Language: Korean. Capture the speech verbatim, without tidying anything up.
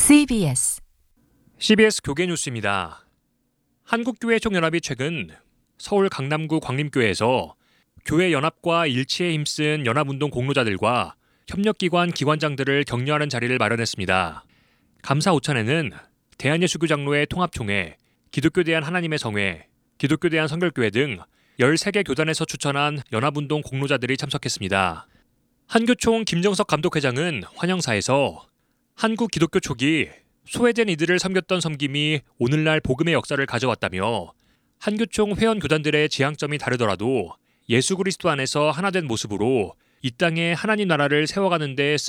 씨비에스 씨비에스 교계 뉴스입니다. 한국교회총연합이 최근 서울 강남구 광림교회에서 교회 연합과 일치에 힘쓴 연합운동 공로자들과 협력기관 기관장들을 격려하는 자리를 마련했습니다. 감사 오찬에는 대한예수교 장로회 통합총회, 기독교 대한 하나님의 성회, 기독교 대한 성결교회 등 열세 개 교단에서 추천한 연합운동 공로자들이 참석했습니다. 한교총 김정석 감독회장은 환영사에서 한국 기독교 초기 소외된 이들을 섬겼던 섬김이 오늘날 복음의 역사를 가져왔다며 한교총 회원 교단들의 지향점이 다르더라도 예수 그리스도 안에서 하나 된 모습으로 이 땅에 하나님 나라를 세워가는 데